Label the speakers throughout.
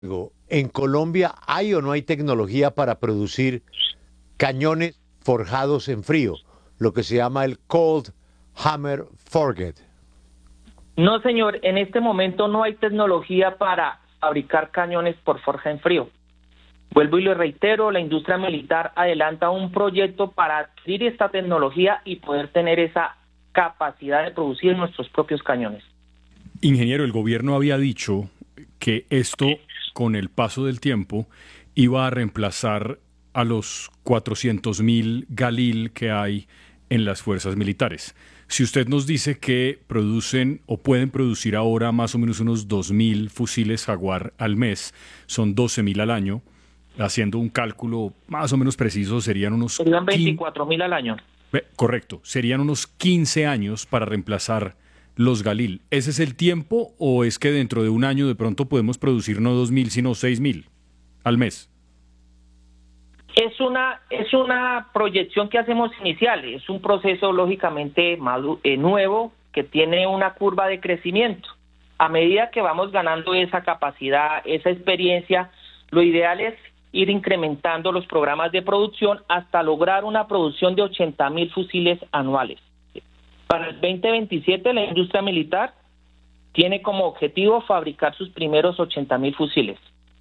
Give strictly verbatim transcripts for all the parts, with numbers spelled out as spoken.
Speaker 1: ¿En Colombia hay o no hay tecnología para producir cañones forjados en frío, lo que se llama el Cold Hammer Forged?
Speaker 2: No, señor, en este momento no hay tecnología para fabricar cañones por forja en frío. Vuelvo y le reitero, la industria militar adelanta un proyecto para adquirir esta tecnología y poder tener esa capacidad de producir nuestros propios cañones.
Speaker 3: Ingeniero, el gobierno había dicho que esto, con el paso del tiempo, iba a reemplazar a los cuatrocientos mil Galil que hay en las fuerzas militares. Si usted nos dice que producen o pueden producir ahora más o menos unos dos mil fusiles Jaguar al mes, son doce mil al año, haciendo un cálculo más o menos preciso, serían unos...
Speaker 2: Serían veinticuatro mil al año.
Speaker 3: Correcto, serían unos quince años para reemplazar los Galil. ¿Ese es el tiempo o es que dentro de un año de pronto podemos producir no dos mil sino seis mil al mes?
Speaker 2: Es una, es una proyección que hacemos inicial, es un proceso lógicamente madu- eh, nuevo que tiene una curva de crecimiento. A medida que vamos ganando esa capacidad, esa experiencia, lo ideal es ir incrementando los programas de producción hasta lograr una producción de ochenta mil fusiles anuales. Para el veinte veintisiete la industria militar tiene como objetivo fabricar sus primeros ochenta mil fusiles.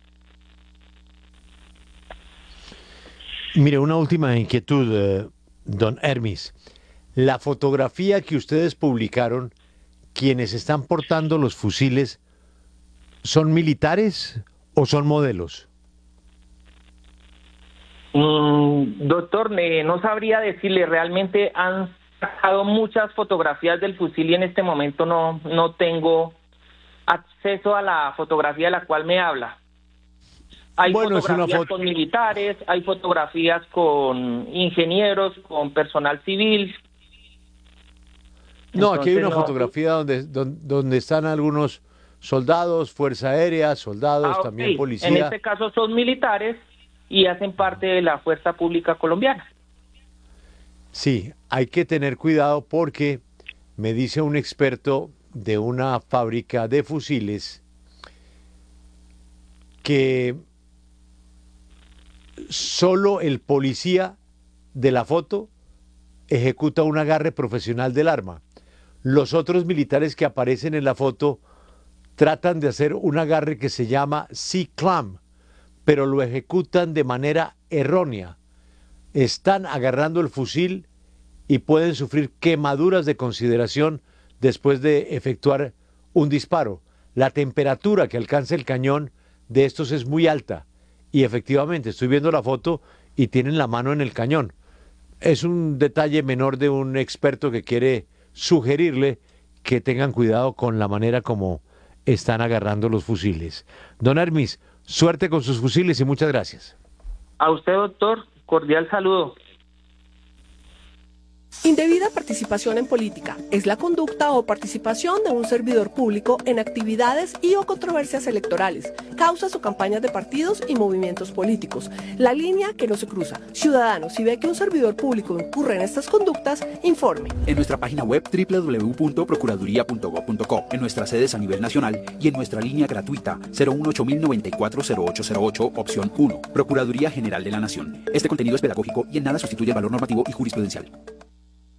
Speaker 1: Mire, una última inquietud, eh, don Hermis. La fotografía que ustedes publicaron, quienes están portando los fusiles, ¿son militares o son modelos?
Speaker 2: Mm, doctor, eh, no sabría decirle, realmente han sacado muchas fotografías del fusil y en este momento no, no tengo acceso a la fotografía de la cual me habla. Hay
Speaker 1: bueno,
Speaker 2: fotografías
Speaker 1: es una foto...
Speaker 2: con militares, hay fotografías con ingenieros, con personal civil.
Speaker 1: No, aquí hay una
Speaker 2: Entonces, no...
Speaker 1: fotografía donde, donde, donde están algunos soldados, fuerza aérea, soldados,
Speaker 2: ah,
Speaker 1: también
Speaker 2: okay.
Speaker 1: policía.
Speaker 2: En este caso son militares y hacen parte de la fuerza pública colombiana.
Speaker 1: Sí, hay que tener cuidado porque me dice un experto de una fábrica de fusiles que solo el policía de la foto ejecuta un agarre profesional del arma. Los otros militares que aparecen en la foto tratan de hacer un agarre que se llama C-clamp, pero lo ejecutan de manera errónea. Están agarrando el fusil y pueden sufrir quemaduras de consideración después de efectuar un disparo. La temperatura que alcanza el cañón de estos es muy alta y efectivamente estoy viendo la foto y tienen la mano en el cañón. Es un detalle menor de un experto que quiere sugerirle que tengan cuidado con la manera como están agarrando los fusiles. Don Hermis, suerte con sus fusiles y muchas gracias.
Speaker 2: A usted, doctor, cordial saludo.
Speaker 4: Indebida participación en política es la conducta o participación de un servidor público en actividades y o controversias electorales, causas o campañas de partidos y movimientos políticos. La línea que no se cruza. Ciudadano, si ve que un servidor público incurre en estas conductas, informe.
Speaker 5: En nuestra página web doble u doble u doble u punto procuraduría punto gob punto co, en nuestras sedes a nivel nacional y en nuestra línea gratuita cero uno ocho mil noventa y cuatro cero ocho cero ocho, opción uno. Procuraduría General de la Nación. Este contenido es pedagógico y en nada sustituye el valor normativo y jurisprudencial.